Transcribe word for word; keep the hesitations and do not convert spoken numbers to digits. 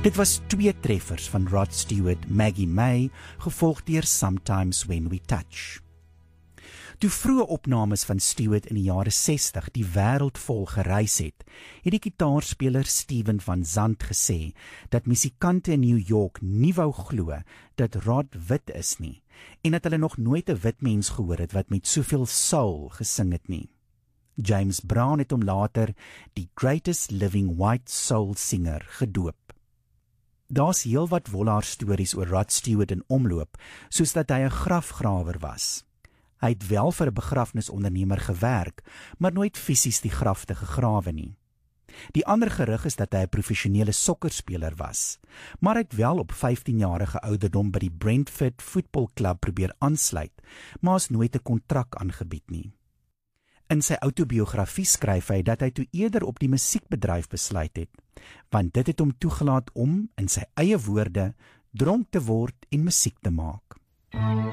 Dit was twee treffers van Rod Stewart, Maggie May, gevolg deur Sometimes When We Touch. Toe vroeë opnames van Stewart in die jare sestig die wêreld vol gereis het, het die gitaarspeler Steven Van Zandt gesê dat musikante in New York nie wou glo dat Rod wit is nie, en dat hulle nog nooit 'n wit mens gehoor het wat met soveel soul gesing het nie. James Brown het hom later die greatest living white soul singer gedoop. Daar's heelwat wollaar stories oor Rod Stewart in omloop, soos dat hy 'n grafgrawer was. Hy het wel vir 'n begrafnisondernemer gewerk, maar nooit fisies die grafte gegrawe nie. Die ander gerug is dat hy 'n professionele sokkerspeler was, maar hy het wel op vyftienjarige ouderdom by die Brentford voetbalklub probeer aansluit, maar is nooit 'n kontrak aangebied nie. In sy autobiografie skryf hy dat hy toe eerder op die musiekbedryf besluit het, want dit het hom toegelaat om, in sy eie woorde, dronk te word en musiek te maak.